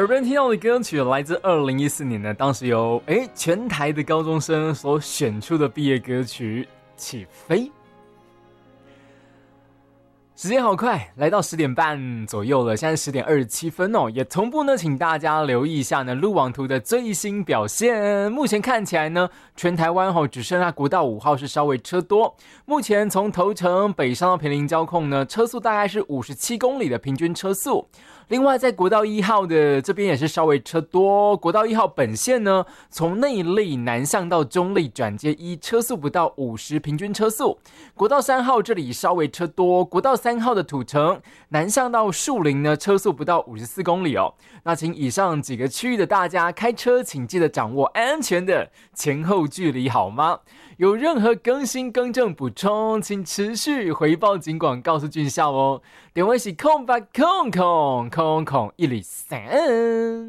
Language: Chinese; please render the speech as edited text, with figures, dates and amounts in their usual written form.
耳边听到的歌曲来自2014年呢，当时由全台的高中生所选出的毕业歌曲《起飞》。时间好快，来到10点半左右了，现在10点27分哦。也同步呢，请大家留意一下呢路网图的最新表现。目前看起来呢，全台湾只剩下国道5号是稍微车多。目前从头城北上到坪林交控呢，车速大概是57公里的平均车速。另外在国道1号的这边也是稍微车多，国道1号本线呢，从内坜南向到中坜转接1，车速不到50平均车速。国道3号这里稍微车多，国道3号的土城南向到树林呢，车速不到54公里哦。那请以上几个区域的大家开车请记得掌握安全的前后距离好吗？有任何更新更正补充，请持续回报警广告诉俊孝哦。电话是0800 103